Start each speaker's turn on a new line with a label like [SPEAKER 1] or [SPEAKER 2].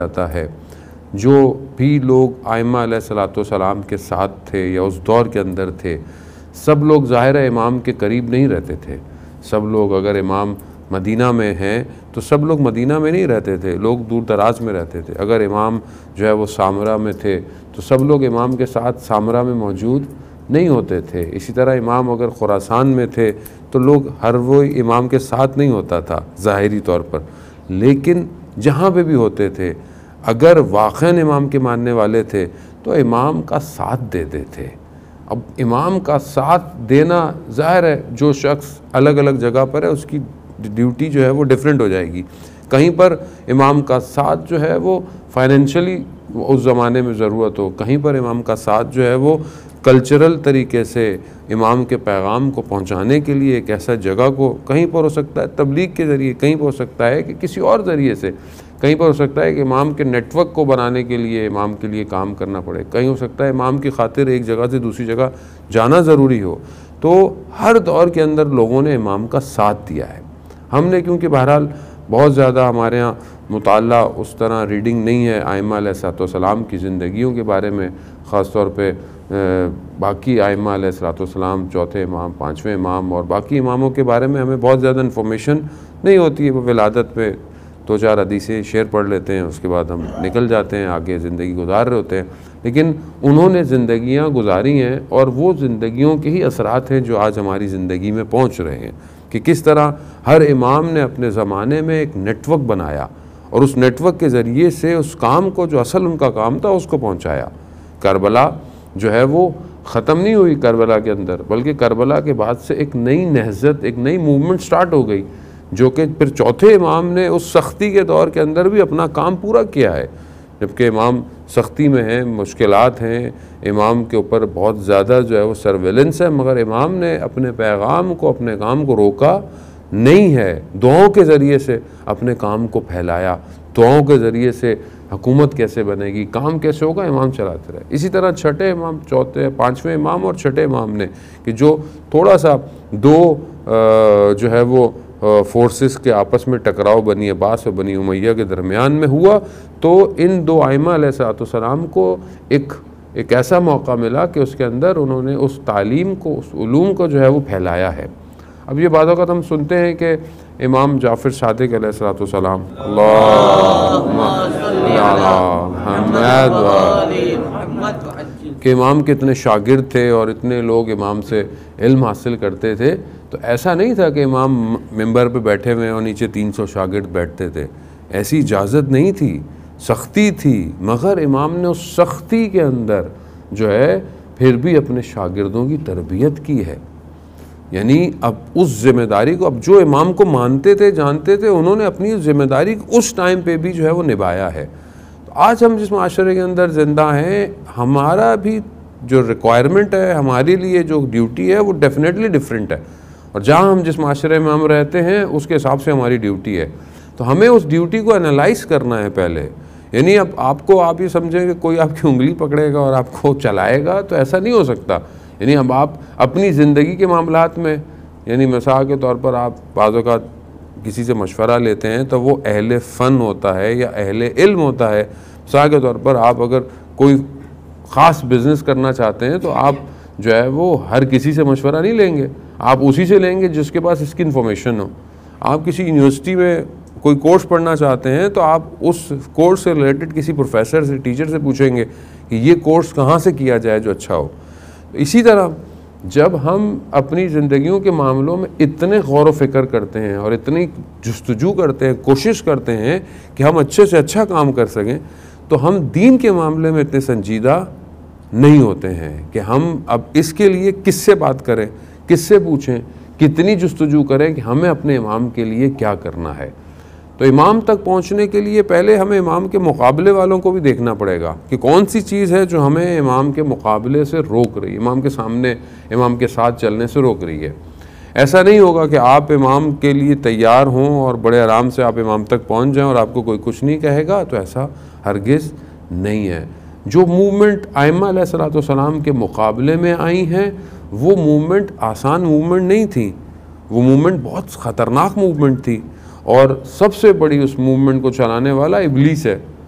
[SPEAKER 1] जाता है। जो भी लोग आइम्मा अलैहिस्सलाम के साथ थे या उस दौर के अंदर थे, सब लोग ज़ाहिर है इमाम के करीब नहीं रहते थे। सब लोग, अगर इमाम मदीना में हैं तो सब लोग मदीना में नहीं रहते थे, लोग दूर दराज में रहते थे। अगर इमाम जो है वो सामरा में थे तो सब लोग इमाम के साथ सामरा में मौजूद नहीं होते थे। इसी तरह इमाम अगर खुरासान में थे तो लोग हर वो इमाम के साथ नहीं होता था ज़ाहिरी तौर पर, लेकिन जहाँ पे भी होते थे अगर वाक़ई इमाम के मानने वाले थे तो इमाम का साथ देते थे। अब इमाम का साथ देना, ज़ाहिर है जो शख्स अलग अलग जगह पर है उसकी ड्यूटी जो है वो डिफरेंट हो जाएगी। कहीं पर इमाम का साथ जो है वो फाइनेंशियली उस ज़माने में ज़रूरत हो, कहीं पर इमाम का साथ जो है वो कल्चरल तरीके से इमाम के पैगाम को पहुंचाने के लिए एक ऐसा जगह को, कहीं पर हो सकता है तबलीग के ज़रिए, कहीं पर हो सकता है कि किसी और ज़रिए से, कहीं पर हो सकता है कि इमाम के नेटवर्क को बनाने के लिए इमाम के लिए काम करना पड़े, कहीं हो सकता है इमाम की खातिर एक जगह से दूसरी जगह जाना ज़रूरी हो। तो हर दौर के अंदर लोगों ने इमाम का साथ दिया है। हमने क्योंकि बहरहाल बहुत ज़्यादा हमारे यहाँ मुताल्ला उस तरह रीडिंग नहीं है आइम्मा अलैहिस्सलाम की ज़िंदगियों के बारे में, ख़ास तौर पे बाकी आइम्मा अलैहिस्सलाम, चौथे इमाम, पाँचवें इमाम और बाकी इमामों के बारे में हमें बहुत ज़्यादा इन्फॉर्मेशन नहीं होती है। वो विलादत पे 2-4 हदीसें शेर पढ़ लेते हैं, उसके बाद हम निकल जाते हैं, आगे ज़िंदगी गुजार रहे होते हैं। लेकिन उन्होंने ज़िंदगियाँ गुजारी हैं और वो ज़िंदगियों के ही असरात हैं जो आज हमारी ज़िंदगी में पहुँच रहे हैं, कि किस तरह हर इमाम ने अपने ज़माने में एक नेटवर्क बनाया और उस नेटवर्क के ज़रिए से उस काम को, जो असल उनका काम था, उसको पहुँचाया। करबला जो है वो ख़त्म नहीं हुई करबला के अंदर, बल्कि करबला के बाद से एक नई नहज़त, एक नई मूवमेंट स्टार्ट हो गई, जो कि फिर चौथे इमाम ने उस सख्ती के दौर के अंदर भी अपना काम पूरा किया है। जबकि इमाम सख्ती में हैं, मुश्किलात हैं, इमाम के ऊपर बहुत ज़्यादा जो है वो सर्वेलेंस है, मगर इमाम ने अपने पैगाम को, अपने काम को रोका नहीं है। दुआओं के ज़रिए से अपने काम को फैलाया, दुआओं के ज़रिए से हुकूमत कैसे बनेगी, काम कैसे होगा, इमाम चलाते रहे। इसी तरह छठे इमाम, चौथे, पाँचवें इमाम और छठे इमाम ने, कि जो थोड़ा सा दो जो है वो फोर्सेस के आपस में टकराव बनी अब्बास और बनी उमैया के दरमियान में हुआ, तो इन दो आइम्मा अलैहिस्सलाम को एक ऐसा मौका मिला कि उसके अंदर उन्होंने उस तालीम को, उस उलूम को जो है वो फैलाया है। अब ये बातों का हम सुनते हैं कि इमाम जाफ़र सादिक अलैहिस्सलाम के इमाम के इतने शागिर्द थे और इतने लोग इमाम से इल्म हासिल करते थे, तो ऐसा नहीं था कि इमाम मिंबर पे बैठे हुए और नीचे 300 शागिर्द बैठते थे। ऐसी इजाज़त नहीं थी, सख्ती थी, मगर इमाम ने उस सख्ती के अंदर जो है फिर भी अपने शागिर्दों की तरबियत की है। यानी अब उस ज़िम्मेदारी को, अब जो इमाम को मानते थे, जानते थे, उन्होंने अपनी ज़िम्मेदारी उस टाइम पे भी जो है वो निभाया है। तो आज हम जिस माशरे के अंदर ज़िंदा हैं, हमारा भी जो रिक्वायरमेंट है, हमारे लिए जो ड्यूटी है, वो डेफिनेटली डिफरेंट है, और जहाँ हम जिस माशरे में हम रहते हैं उसके हिसाब से हमारी ड्यूटी है। तो हमें उस ड्यूटी को एनालाइज़ करना है पहले। यानी अब आप ये समझें कि कोई आपकी उंगली पकड़ेगा और आपको चलाएगा, तो ऐसा नहीं हो सकता। यानी अब आप अपनी ज़िंदगी के मामलात में, यानी मिसाल के तौर पर आप बाज़ औक़ात किसी से मशवरा लेते हैं तो वो अहले फ़न होता है या अहले इल्म होता है। मिसाल के तौर पर आप अगर कोई ख़ास बिज़नेस करना चाहते हैं तो आप जो है वो हर किसी से मशवरा नहीं लेंगे, आप उसी से लेंगे जिसके पास इसकी इन्फॉर्मेशन हो। आप किसी यूनिवर्सिटी में कोई कोर्स पढ़ना चाहते हैं तो आप उस कोर्स से रिलेटेड किसी प्रोफेसर से, टीचर से पूछेंगे कि ये कोर्स कहाँ से किया जाए जो अच्छा हो। इसी तरह जब हम अपनी ज़िंदगियों के मामलों में इतने गौर व फिक्र करते हैं और इतनी जुस्तजू करते हैं, कोशिश करते हैं कि हम अच्छे से अच्छा काम कर सकें, तो हम दीन के मामले में इतने संजीदा नहीं होते हैं कि हम अब इसके लिए किससे बात करें, किससे पूछें, कितनी जुस्तजू करें कि हमें अपने इमाम के लिए क्या करना है। तो इमाम तक पहुंचने के लिए पहले हमें इमाम के मुकाबले वालों को भी देखना पड़ेगा कि कौन सी चीज़ है जो हमें इमाम के मुकाबले से रोक रही है, इमाम के सामने, इमाम के साथ चलने से रोक रही है। ऐसा नहीं होगा कि आप इमाम के लिए तैयार हों और बड़े आराम से आप इमाम तक पहुंच जाएं और आपको कोई कुछ नहीं कहेगा, तो ऐसा हरगिज़ नहीं है। जो मूवमेंट आइम्मा अलैहिस्सलाम के मुकाबले में आई हैं, वो मूवमेंट आसान मूवमेंट नहीं थी, वो मूवमेंट बहुत ख़तरनाक मूवमेंट थी, और सबसे बड़ी उस मूवमेंट को चलाने वाला इब्लीस है।